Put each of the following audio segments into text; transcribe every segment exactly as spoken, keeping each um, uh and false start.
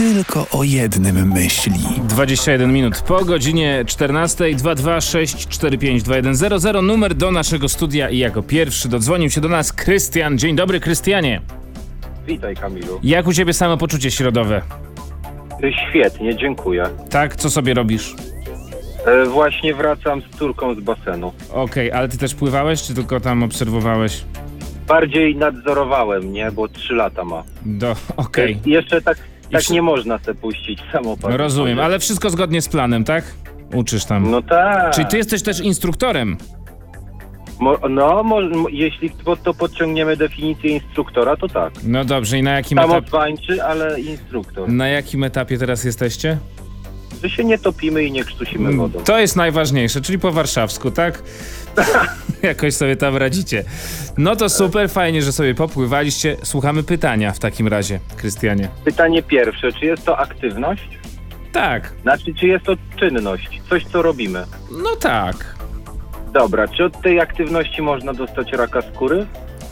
tylko o jednym myśli. dwadzieścia jeden minut po godzinie czternastej. Dwa dwa sześć cztery pięć dwa jeden zero zero numer do naszego studia i jako pierwszy dodzwonił się do nas Krystian. Dzień dobry, Krystianie. Witaj, Kamilu. Jak u ciebie samopoczucie środowe? Świetnie, dziękuję. Tak, co sobie robisz? E, właśnie wracam z córką z basenu. Okej, okay, ale ty też pływałeś, czy tylko tam obserwowałeś? Bardziej nadzorowałem, nie? Bo trzy lata ma. Do, okej. Okay. Jeszcze tak, tak Jeszcze- nie można se puścić samopas. Rozumiem, ale wszystko zgodnie z planem, tak? Uczysz tam. No tak. Czyli ty jesteś też instruktorem? Mo, no, mo, mo, jeśli to, to podciągniemy definicję instruktora, to tak. No dobrze, i na jakim etapie, Samozwańczy, ale instruktor. na jakim etapie teraz jesteście? Że się nie topimy i nie krztusimy wodą. To jest najważniejsze, czyli po warszawsku, tak? Jakoś sobie tam radzicie. No to super, fajnie, że sobie popływaliście. Słuchamy pytania w takim razie, Krystianie. Pytanie pierwsze, czy jest to aktywność? Tak, Znaczy, czy jest to czynność? Coś, co robimy? no tak. Dobra, czy od tej aktywności można dostać raka skóry?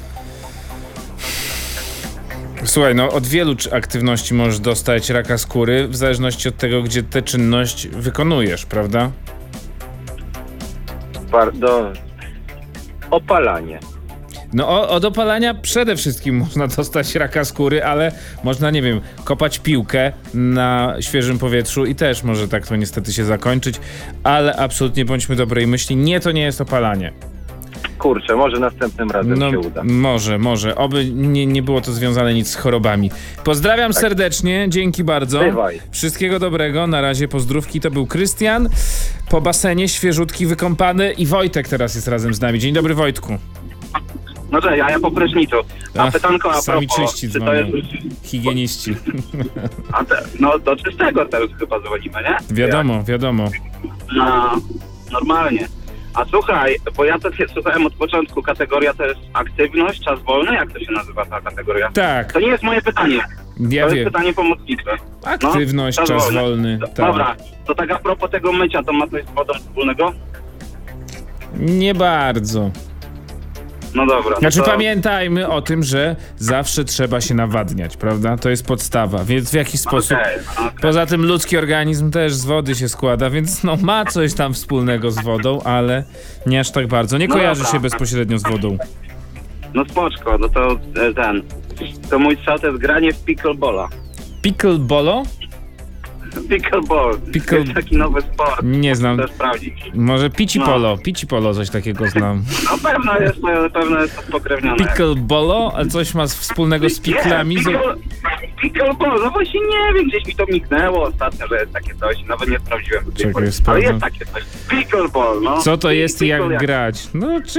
Słuchaj, no od wielu czy- aktywności możesz dostać raka skóry, w zależności od tego, gdzie tę czynność wykonujesz, prawda? Bardzo. Opalanie. No o, od opalania przede wszystkim można dostać raka skóry, ale można, nie wiem, kopać piłkę na świeżym powietrzu i też może tak to niestety się zakończyć, ale absolutnie bądźmy dobrej myśli, nie, to nie jest opalanie. Kurczę, może następnym razem No się uda. może, może, oby nie, nie było to związane nic z chorobami. Pozdrawiam Tak. serdecznie, dzięki bardzo. Bywaj. Wszystkiego dobrego, na razie pozdrówki, to był Krystian, po basenie, świeżutki, wykąpany i Wojtek teraz jest razem z nami. Dzień dobry, Wojtku. No cześć, a ja po prysznicu. A Ach, pytanko a sami propos, czyści czy to dzwonią. jest... Higieniści. A te, no do czystego teraz chyba dzwonimy, nie? Wiadomo, wiadomo. No, normalnie. A słuchaj, bo ja to słuchałem od początku, kategoria to jest aktywność, czas wolny, jak to się nazywa ta kategoria? Tak, To nie jest moje pytanie, ja to jest wiem. pytanie pomocnicze. Aktywność, No, czas wolny. Tak. Dobra, to tak a propos tego mycia, to ma coś z wodą wspólnego? Nie bardzo. No dobra. Znaczy no to... pamiętajmy o tym, że zawsze trzeba się nawadniać, prawda? To jest podstawa, więc w jakiś sposób... Okej, okej. Poza tym ludzki organizm też z wody się składa, więc no ma coś tam wspólnego z wodą, ale nie aż tak bardzo. Nie No kojarzy dobra. się bezpośrednio z wodą. No spoczko, no to e, ten. To mój strzał to jest granie w pickleballa. Picklebolo? Pickleball. Pickle- Jest taki nowy sport. Nie znam. Chcę sprawdzić. Może pici No. polo, pici polo, coś takiego znam. No pewno jest to, pewno jest to spokrewnione. Picklebolo? A coś ma wspólnego z picklami? Nie, Z... pickle- Pickleball, no właśnie nie wiem, gdzieś mi to mignęło ostatnio, że jest takie coś. Nawet nie sprawdziłem. do tej Czekaj, pory. Ale sprawdzę. jest takie coś. Pickleball, no. Co to jest i jak Pickle grać? No, czy